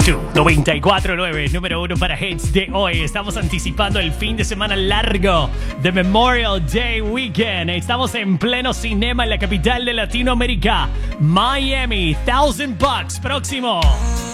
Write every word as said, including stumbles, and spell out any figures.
Tú, noventa y cuatro punto nueve, número uno para hits de hoy. Estamos anticipando el fin de semana largo de Memorial Day Weekend. Estamos en pleno cinema en la capital de Latinoamérica, Miami. Thousand Bucks, próximo.